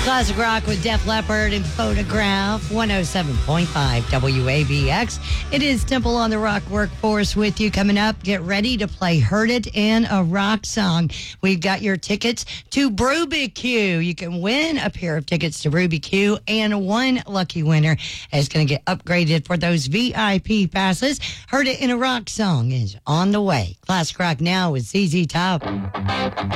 Classic rock with Def Leppard and Photograph, 107.5 WABX. It is Temple on the Rock Workforce with you. Coming up, get ready to play Heard It and a rock song. We've got your tickets to Brubicue. You can win a pair of tickets to Brubicue, and one lucky winner is going to get upgraded for those VIP passes. Heard It in a rock song is on the way. Classic rock now with ZZ Top.